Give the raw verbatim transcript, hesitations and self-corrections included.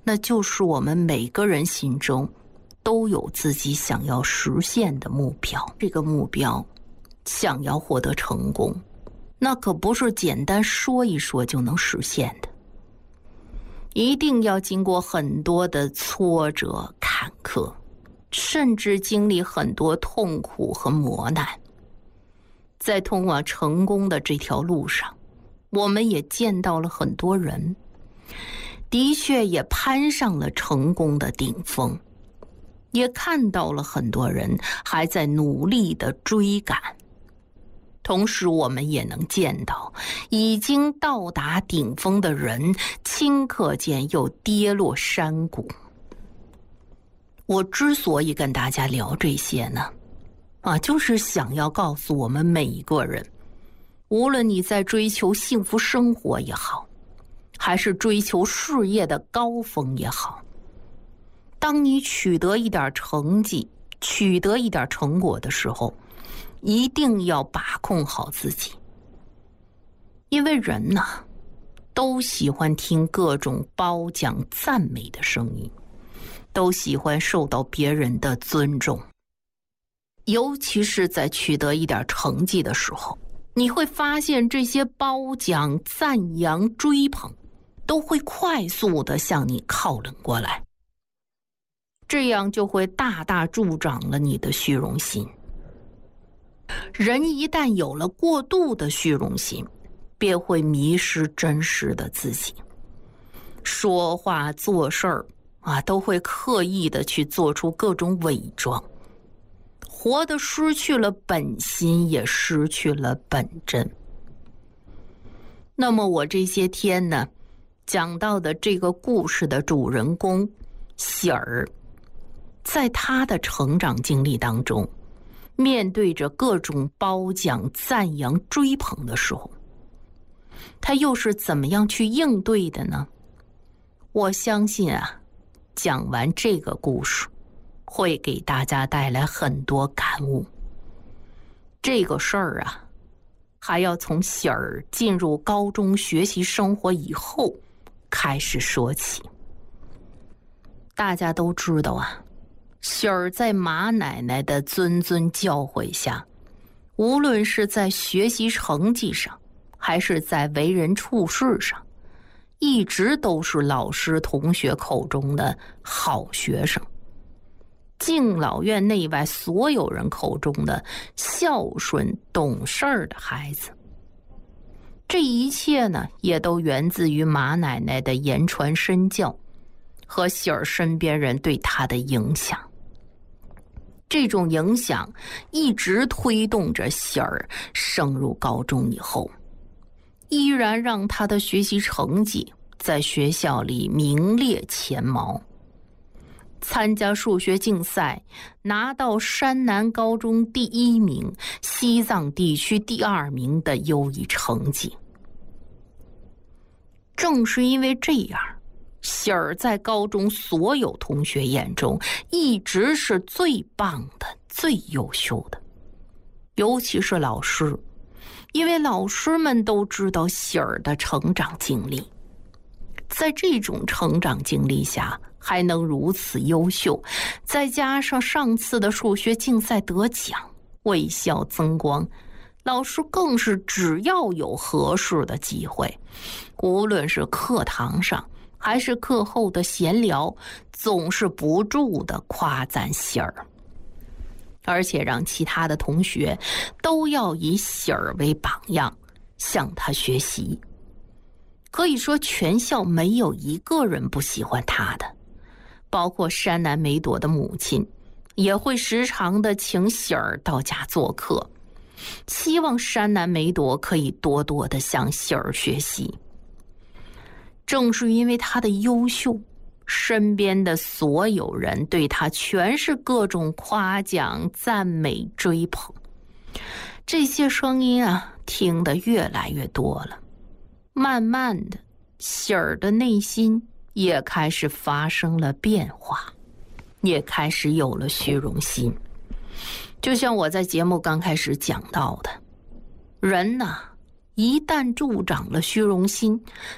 那就是我们每个人心中都有自己想要实现的目标。这个目标想要获得成功，那可不是简单说一说就能实现的，一定要经过很多的挫折坎坷，甚至经历很多痛苦和磨难。在通往成功的这条路上，我们也见到了很多人，的确也攀上了成功的顶峰，也看到了很多人还在努力地追赶。同时我们也能见到已经到达顶峰的人顷刻间又跌落山谷。我之所以跟大家聊这些呢，啊，就是想要告诉我们每一个人，无论你在追求幸福生活也好，还是追求事业的高峰也好，当你取得一点成绩，取得一点成果的时候，一定要把控好自己。因为人呢，都喜欢听各种褒奖赞美的声音，都喜欢受到别人的尊重。尤其是在取得一点成绩的时候，你会发现这些褒奖、赞扬、追捧都会快速地向你靠拢过来，这样就会大大助长了你的虚荣心。人一旦有了过度的虚荣心，便会迷失真实的自己，说话做事儿啊，都会刻意的去做出各种伪装，活得失去了本心，也失去了本真。那么我这些天呢，讲到的这个故事的主人公喜儿，在他的成长经历当中，面对着各种褒奖、赞扬、追捧的时候，他又是怎么样去应对的呢？我相信啊，讲完这个故事，会给大家带来很多感悟。这个事儿啊，还要从喜儿进入高中学习生活以后开始说起。大家都知道啊，喜儿在马奶奶的谆谆教诲下，无论是在学习成绩上，还是在为人处事上，一直都是老师同学口中的好学生，敬老院内外所有人口中的孝顺懂事儿的孩子。这一切呢，也都源自于马奶奶的言传身教和喜儿身边人对她的影响。这种影响一直推动着喜儿升入高中以后，依然让她的学习成绩在学校里名列前茅，参加数学竞赛拿到山南高中第一名、西藏地区第二名的优异成绩。正是因为这样，喜儿在高中所有同学眼中一直是最棒的、最优秀的，尤其是老师，因为老师们都知道喜儿的成长经历，在这种成长经历下还能如此优秀，再加上上次的数学竞赛得奖，为校增光，老师更是只要有合适的机会，无论是课堂上还是课后的闲聊，总是不住地夸赞喜儿，而且让其他的同学都要以喜儿为榜样，向他学习。可以说全校没有一个人不喜欢他的，包括山南梅朵的母亲也会时常的请喜儿到家做客，希望山南梅朵可以多多的向喜儿学习。正是因为他的优秀，身边的所有人对他全是各种夸奖、赞美、追捧，这些声音啊，听得越来越多了。慢慢的，喜儿的内心也开始发生了变化，也开始有了虚荣心。就像我在节目刚开始讲到的，人呐，一旦助长了虚荣心，